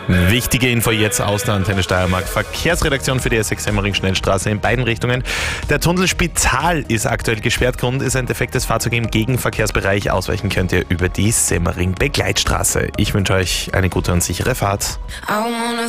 Wichtige Info jetzt aus der Antenne Steiermark. Verkehrsredaktion für die S6 Semmering-Schnellstraße in beiden Richtungen. Der Tunnel Spital ist aktuell gesperrt. Grund ist ein defektes Fahrzeug im Gegenverkehrsbereich. Ausweichen könnt ihr über die Semmering-Begleitstraße. Ich wünsche euch eine gute und sichere Fahrt.